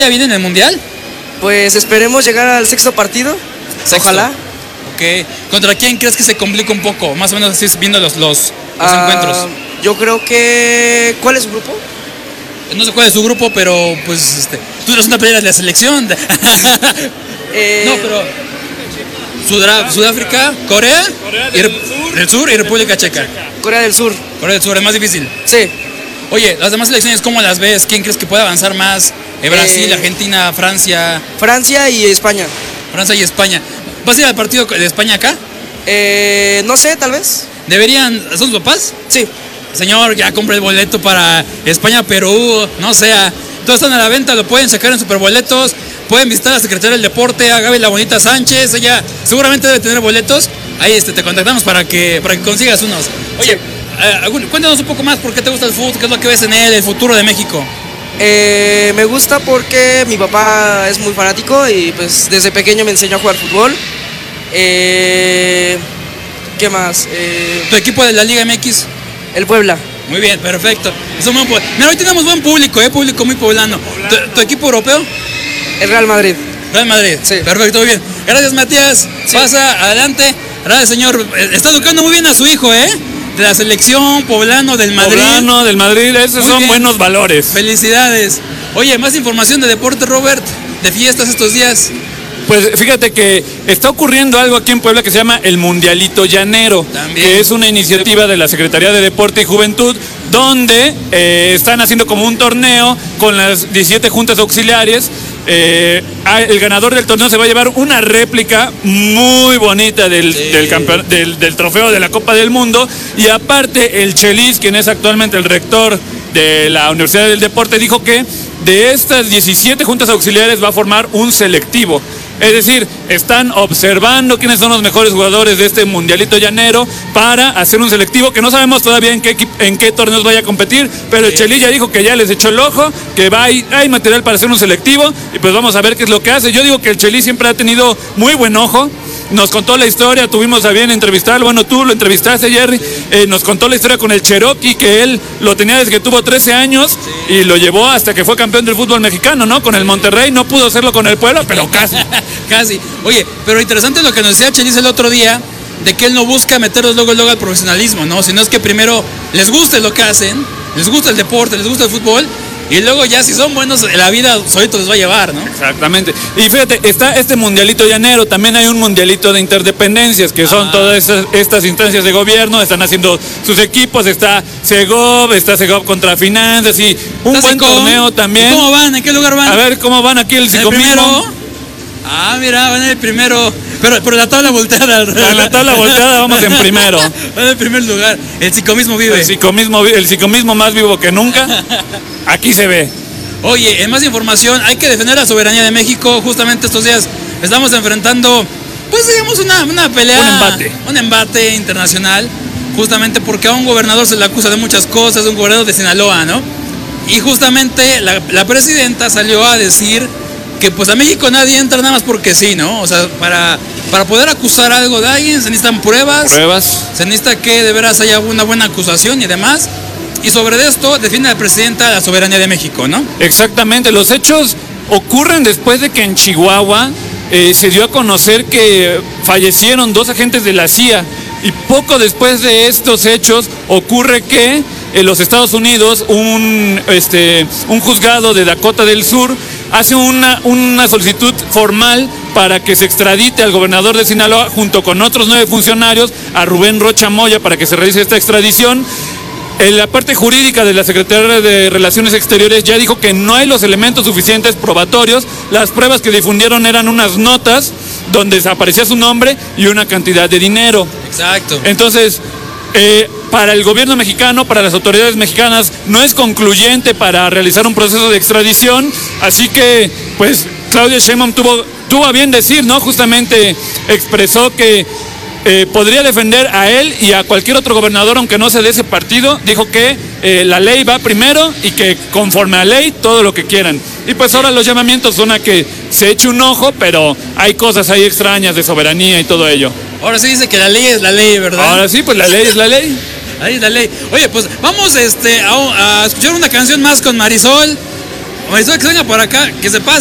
¿Ya viene en el Mundial? Pues esperemos llegar al sexto partido. Sexto. Ojalá. Ok. ¿Contra quién crees que se complica un poco? Más o menos así viendo los encuentros. Yo creo que... ¿Cuál es su grupo? No sé cuál es su grupo, pero pues tú eres una playera de la selección. No, pero Sudáfrica, Corea del Sur y República Checa. Corea del Sur. Corea del Sur es más difícil. Sí. Oye, las demás selecciones, ¿cómo las ves? ¿Quién crees que puede avanzar más? Brasil, Argentina, Francia. Francia y España. Francia y España. ¿Vas a ir al partido de España acá? No sé, tal vez. ¿Deberían? ¿Son tus papás? Sí. Señor, ya compré el boleto para España-Perú, no sea. Todos están a la venta, lo pueden sacar en Superboletos. Pueden visitar a la Secretaría del Deporte, a Gaby La Bonita Sánchez. Ella seguramente debe tener boletos. Ahí te contactamos para que consigas unos. Oye, cuéntanos un poco más por qué te gusta el fútbol, qué es lo que ves en él, el futuro de México. Me gusta porque mi papá es muy fanático y pues desde pequeño me enseñó a jugar fútbol. ¿Qué más? ¿Tu equipo de la Liga MX? El Puebla. Muy bien, perfecto. Mira, hoy tenemos buen público, público muy poblano. ¿Tu equipo europeo? El Real Madrid. Real Madrid. Sí. Perfecto, muy bien. Gracias, Matías. Sí. Pasa, adelante. Gracias, señor. Está educando muy bien a su hijo, de la selección, poblano del Madrid. Poblano del Madrid, esos son buenos valores. Felicidades. Oye, más información de deporte, Robert, de fiestas estos días. Pues fíjate que está ocurriendo algo aquí en Puebla que se llama el Mundialito Llanero, que es una iniciativa de la Secretaría de Deporte y Juventud, donde están haciendo como un torneo con las 17 juntas auxiliares. El ganador del torneo se va a llevar una réplica muy bonita del trofeo de la Copa del Mundo, y aparte el Chelis, quien es actualmente el rector de la Universidad del Deporte, dijo que de estas 17 juntas auxiliares va a formar un selectivo. Es decir, están observando quiénes son los mejores jugadores de este Mundialito Llanero para hacer un selectivo que no sabemos todavía en qué torneos vaya a competir, pero el Chelis ya dijo que ya les echó el ojo, que hay material para hacer un selectivo, y pues vamos a ver qué es lo que hace. Yo digo que el Chelis siempre ha tenido muy buen ojo. Nos contó la historia, tuvimos a bien entrevistarlo, bueno, tú lo entrevistaste, Jerry, nos contó la historia con el Cherokee, que él lo tenía desde que tuvo 13 años y lo llevó hasta que fue campeón del fútbol mexicano, ¿no? Con el Monterrey, no pudo hacerlo con el Puebla, pero casi. Casi. Oye, pero interesante lo que nos decía Chelis el otro día, de que él no busca meterlos luego al profesionalismo, ¿no? Sino es que primero les guste lo que hacen, les gusta el deporte, les gusta el fútbol, y luego ya si son buenos, la vida solito les va a llevar, ¿no? Exactamente. Y fíjate, está este Mundialito Llanero, también hay un Mundialito de interdependencias, que son todas estas instancias de gobierno, están haciendo sus equipos, está Segov contra Finanzas, y un buen torneo también. ¿Cómo van? ¿En qué lugar van? A ver, ¿cómo van aquí el primero? Mira, van en el primero. Pero la tabla volteada. En la tabla volteada vamos en primero. Van en el primer lugar. El psicomismo vive. El psicomismo más vivo que nunca. Aquí se ve. Oye, en más información, hay que defender la soberanía de México. Justamente estos días estamos enfrentando, pues digamos, una pelea. Un embate internacional. Justamente porque a un gobernador se le acusa de muchas cosas, un gobernador de Sinaloa, ¿no? Y justamente la presidenta salió a decir que pues a México nadie entra nada más porque sí, ¿no? O sea, para poder acusar algo de alguien se necesitan pruebas. Se necesita que de veras haya una buena acusación y demás. Y sobre esto defiende la presidenta la soberanía de México, ¿no? Exactamente, los hechos ocurren después de que en Chihuahua se dio a conocer que fallecieron 2 agentes de la CIA, y poco después de estos hechos ocurre que en los Estados Unidos un juzgado de Dakota del Sur hace una solicitud formal para que se extradite al gobernador de Sinaloa junto con otros 9 funcionarios a Rubén Rocha Moya para que se realice esta extradición. En la parte jurídica de la Secretaría de Relaciones Exteriores ya dijo que no hay los elementos suficientes probatorios. Las pruebas que difundieron eran unas notas donde aparecía su nombre y una cantidad de dinero. Exacto. Entonces, para el gobierno mexicano, para las autoridades mexicanas, no es concluyente para realizar un proceso de extradición. Así que, pues, Claudia Sheinbaum tuvo a bien decir, ¿no? Justamente expresó que podría defender a él y a cualquier otro gobernador, aunque no sea de ese partido. Dijo que la ley va primero y que conforme a ley todo lo que quieran. Y pues ahora los llamamientos son a que se eche un ojo, pero hay cosas ahí extrañas de soberanía y todo ello. Ahora sí dice que la ley es la ley, ¿verdad? Ahora sí, pues la ley es la ley. Ahí es la ley. Oye, pues vamos a escuchar una canción más con Marisol. Marisol, que se venga por acá, que se pase